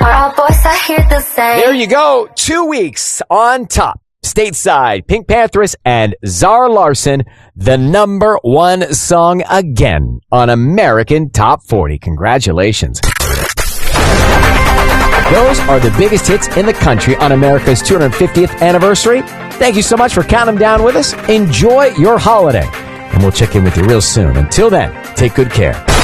For all boys, I hear the same. There you go. 2 weeks on top. Stateside, Pink Panthers and Zara Larsson, the number one song again on American Top 40. Congratulations. Those are the biggest hits in the country on America's 250th anniversary. Thank you so much for counting them down with us. Enjoy your holiday, and we'll check in with you real soon. Until then, take good care.